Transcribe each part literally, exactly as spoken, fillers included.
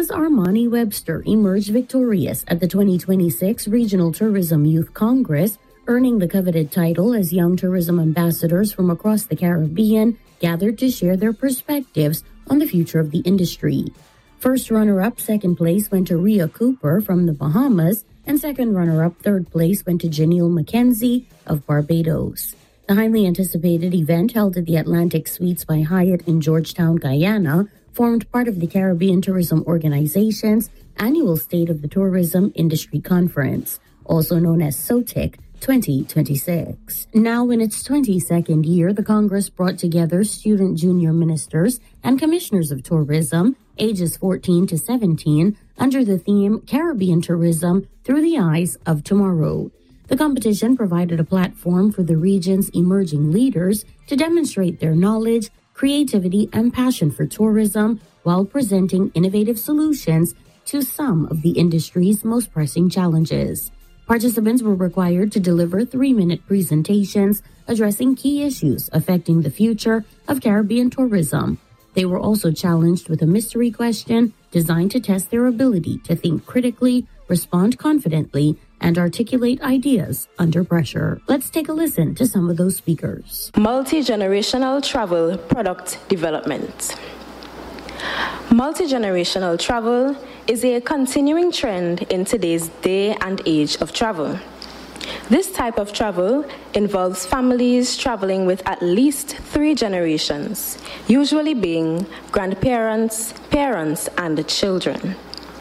Missus Armani Webster emerged victorious at the twenty twenty-six Regional Tourism Youth Congress, earning the coveted title as young tourism ambassadors from across the Caribbean gathered to share their perspectives on the future of the industry. First runner-up second place went to Rhea Cooper from the Bahamas, and second runner-up third place went to Janelle McKenzie of Barbados. The highly anticipated event held at the Atlantic Suites by Hyatt in Georgetown, Guyana, formed part of the Caribbean Tourism Organization's annual State of the Tourism Industry Conference, also known as SOTIC twenty twenty-six. Now in its twenty-second year, the Congress brought together student junior ministers and commissioners of tourism, ages fourteen to seventeen, under the theme Caribbean Tourism Through the Eyes of Tomorrow. The competition provided a platform for the region's emerging leaders to demonstrate their knowledge, creativity, and passion for tourism while presenting innovative solutions to some of the industry's most pressing challenges. Participants were required to deliver three-minute presentations addressing key issues affecting the future of Caribbean tourism. They were also challenged with a mystery question designed to test their ability to think critically, respond confidently, and articulate ideas under pressure. Let's take a listen to some of those speakers. Multi-generational travel product development. Multi-generational travel is a continuing trend in today's day and age of travel. This type of travel involves families traveling with at least three generations, usually being grandparents, parents, and children.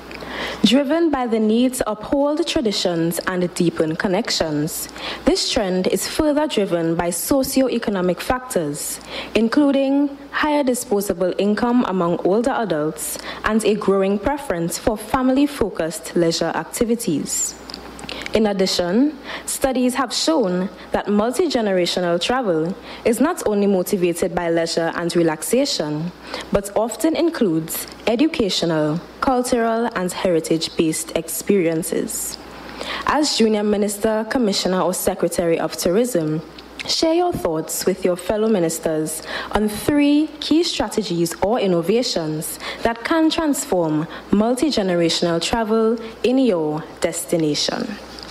Driven by the need to uphold traditions and deepen connections, this trend is further driven by socio-economic factors, including higher disposable income among older adults and a growing preference for family-focused leisure activities. In addition, studies have shown that multi-generational travel is not only motivated by leisure and relaxation, but often includes educational, cultural, and heritage-based experiences. As Junior Minister, Commissioner, or Secretary of Tourism, share your thoughts with your fellow ministers on three key strategies or innovations that can transform multi-generational travel in your destination.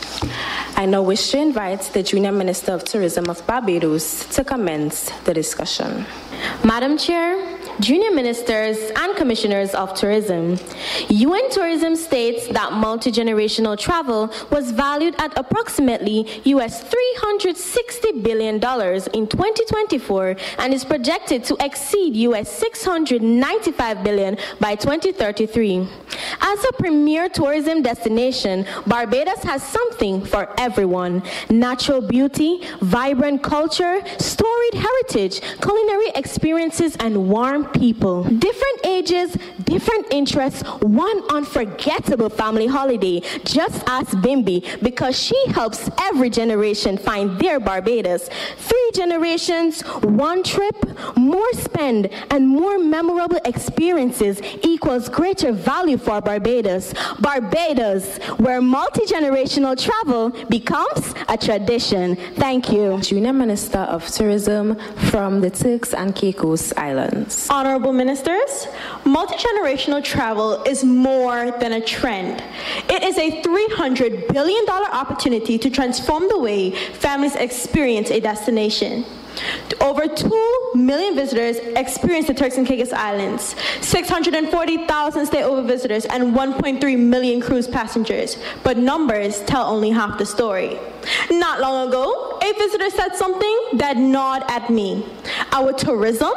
I now wish to invite the Junior Minister of Tourism of Barbados to commence the discussion. Madam Chair, Junior Ministers and Commissioners of Tourism, U N Tourism states that multi-generational travel was valued at approximately U S three hundred sixty billion dollars in twenty twenty-four and is projected to exceed U S six hundred ninety-five billion dollars by twenty thirty-three. As a premier tourism destination, Barbados has something for everyone: natural beauty, vibrant culture, storied heritage, culinary experiences, and warm people. Different ages, different interests, one unforgettable family holiday. Just ask Bimbi, because she helps every generation find their Barbados. Three generations, one trip, more spend, and more memorable experiences equals greater value for Barbados. Barbados, where multi-generational travel becomes a tradition. Thank you. Junior Minister of Tourism from the Turks and Caicos Islands. Honorable Ministers, multi-generational travel is more than a trend. It is a three hundred billion dollars opportunity to transform the way families experience a destination. Over two million visitors experience the Turks and Caicos Islands, six hundred forty thousand stayover visitors, and one point three million cruise passengers. But numbers tell only half the story. Not long ago, a visitor said something that gnawed at me. Our tourism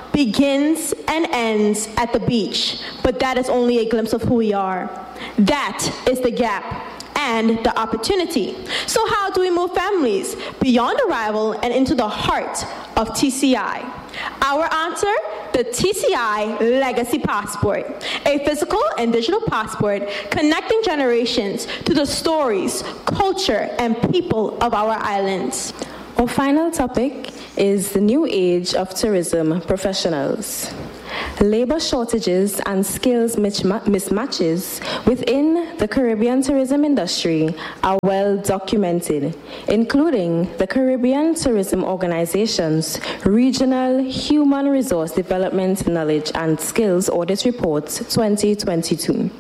begins and ends at the beach, but that is only a glimpse of who we are. That is the gap and the opportunity. So how do we move families beyond arrival and into the heart of T C I? Our answer, the T C I Legacy Passport, a physical and digital passport connecting generations to the stories, culture, and people of our islands. Our final topic is the new age of tourism professionals. Labor shortages and skills mismatches within the Caribbean tourism industry are well documented, including the Caribbean Tourism Organization's Regional Human Resource Development Knowledge and Skills Audit Report twenty twenty-two.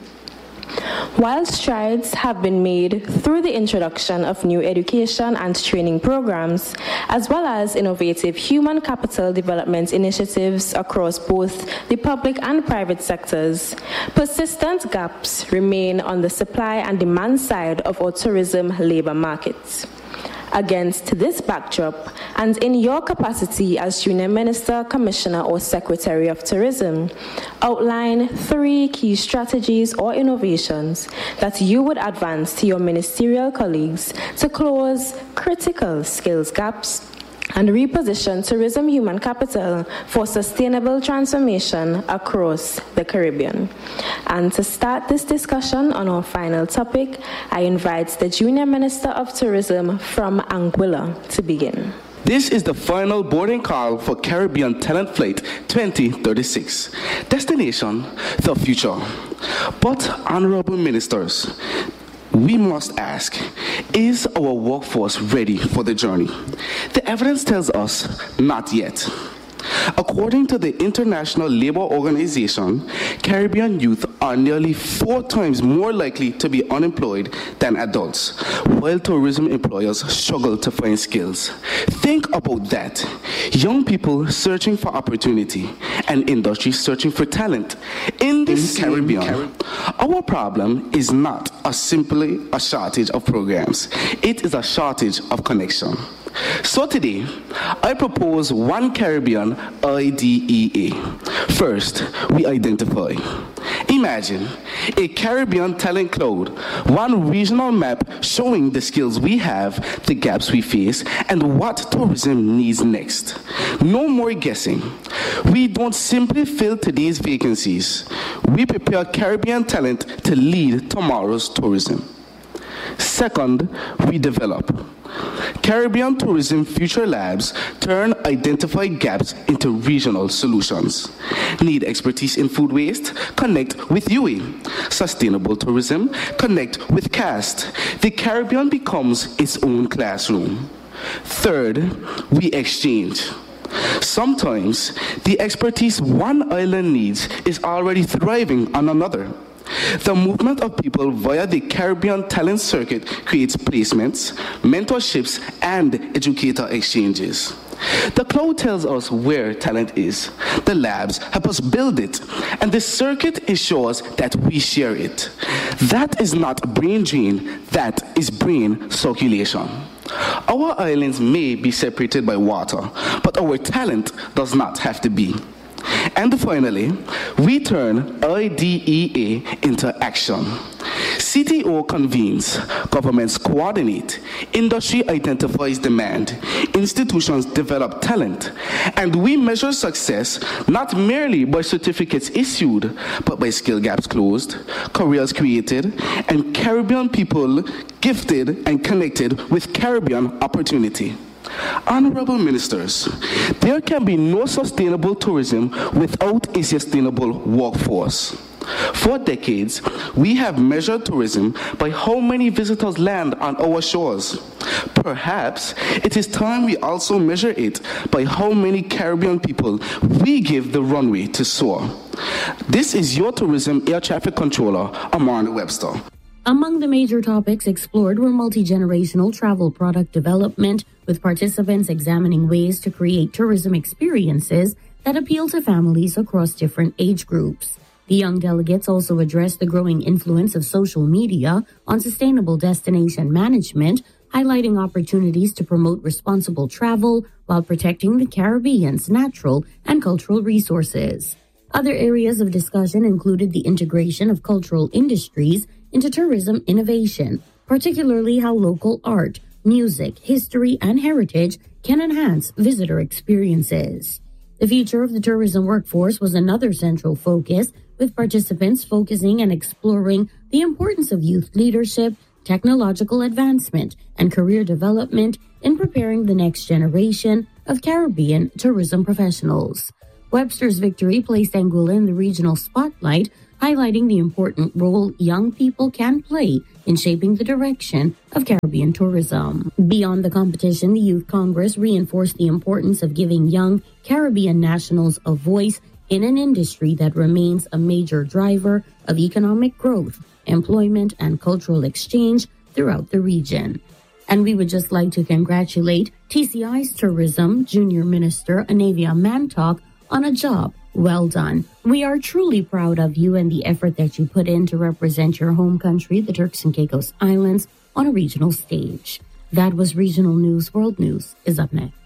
While strides have been made through the introduction of new education and training programs, as well as innovative human capital development initiatives across both the public and private sectors, persistent gaps remain on the supply and demand side of our tourism labor markets. Against this backdrop, and in your capacity as Junior Minister, Commissioner, or Secretary of Tourism, outline three key strategies or innovations that you would advance to your ministerial colleagues to close critical skills gaps and reposition tourism human capital for sustainable transformation across the Caribbean. And to start this discussion on our final topic, I invite the Junior Minister of Tourism from Anguilla to begin. This is the final boarding call for Caribbean Talent Flight twenty thirty-six. Destination, the future. But, honorable ministers, we must ask, is our workforce ready for the journey? The evidence tells us not yet. According to the International Labour Organization, Caribbean youth are nearly four times more likely to be unemployed than adults, while tourism employers struggle to find skills. Think about that. Young people searching for opportunity and industry searching for talent. In this in Caribbean, Caribbean, our problem is not a simply a shortage of programs. It is a shortage of connection. So today, I propose one Caribbean I D E A. First, we identify. Imagine a Caribbean talent cloud, one regional map showing the skills we have, the gaps we face, and what tourism needs next. No more guessing. We don't simply fill today's vacancies. We prepare Caribbean talent to lead tomorrow's tourism. Second, we develop. Caribbean Tourism Future Labs turn identified gaps into regional solutions. Need expertise in food waste? Connect with U A. Sustainable tourism? Connect with CAST. The Caribbean becomes its own classroom. Third, we exchange. Sometimes the expertise one island needs is already thriving on another. The movement of people via the Caribbean Talent Circuit creates placements, mentorships, and educator exchanges. The cloud tells us where talent is. The labs help us build it, and the circuit ensures that we share it. That is not brain drain, that is brain circulation. Our islands may be separated by water, but our talent does not have to be. And finally, we turn I D E A into action. C T O convenes, governments coordinate, industry identifies demand, institutions develop talent, and we measure success not merely by certificates issued, but by skill gaps closed, careers created, and Caribbean people gifted and connected with Caribbean opportunity. Honorable ministers, there can be no sustainable tourism without a sustainable workforce. For decades, we have measured tourism by how many visitors land on our shores. Perhaps it is time we also measure it by how many Caribbean people we give the runway to soar. This is your tourism air traffic controller, Amanda Webster. Among the major topics explored were multi-generational travel product development, with participants examining ways to create tourism experiences that appeal to families across different age groups. The young delegates also addressed the growing influence of social media on sustainable destination management, highlighting opportunities to promote responsible travel while protecting the Caribbean's natural and cultural resources. Other areas of discussion included the integration of cultural industries into tourism innovation, particularly how local art, music, history, and heritage can enhance visitor experiences. The future of the tourism workforce was another central focus, with participants focusing and exploring the importance of youth leadership, technological advancement, and career development in preparing the next generation of Caribbean tourism professionals. Webster's victory placed Anguilla in the regional spotlight, highlighting the important role young people can play in shaping the direction of Caribbean tourism. Beyond the competition, the Youth Congress reinforced the importance of giving young Caribbean nationals a voice in an industry that remains a major driver of economic growth, employment, and cultural exchange throughout the region. And we would just like to congratulate T C I's Tourism Junior Minister Anavia Mantok on a job well done. We are truly proud of you and the effort that you put in to represent your home country, the Turks and Caicos Islands, on a regional stage. That was Regional News. World News is up next.